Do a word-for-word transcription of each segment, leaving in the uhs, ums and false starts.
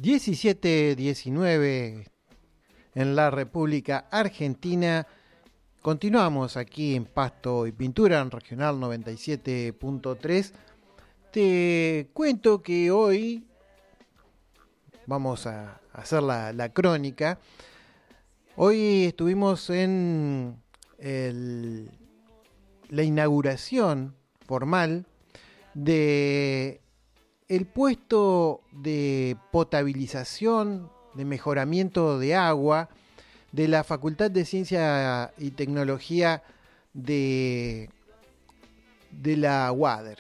diecisiete diecinueve en la República Argentina. Continuamos aquí en Pasto y Pintura, en Regional noventa y siete punto tres. Te cuento que hoy vamos a hacer la, la crónica. Hoy estuvimos en el, la inauguración formal de el puesto de potabilización, de mejoramiento de agua de la Facultad de Ciencia y Tecnología de, de la UADER.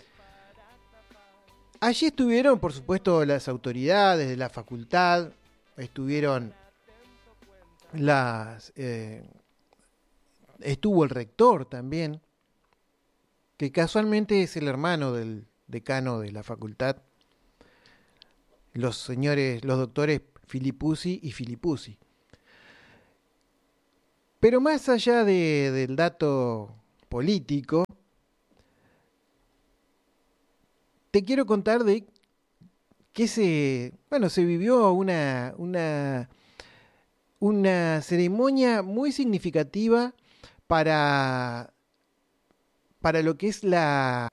Allí estuvieron, por supuesto, las autoridades de la facultad, estuvieron las eh, estuvo el rector también, que casualmente es el hermano del decano de la facultad, los señores, los doctores Filipuzzi y Filipuzzi. Pero más allá de, del dato político, te quiero contar de que se, bueno, se vivió una, una, una ceremonia muy significativa para, para lo que es la...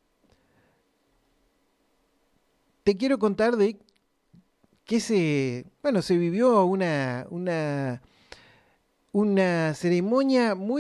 Te quiero contar de que se, bueno, se vivió una, una, una ceremonia muy